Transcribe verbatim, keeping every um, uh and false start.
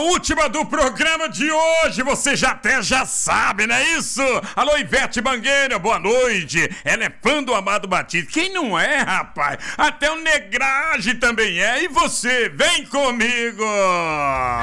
última do programa de hoje, você já até já sabe, não é isso? Alô, Ivete Mangueira, boa noite. Ela é fã do Amado Batista. Quem não é, rapaz? Até o Negrage também é. E você, vem comigo!